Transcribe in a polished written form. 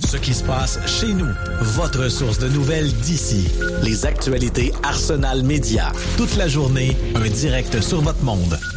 Ce qui se passe chez nous. Votre source de nouvelles d'ici. Les actualités Arsenal Média. Toute la journée, un direct sur votre monde.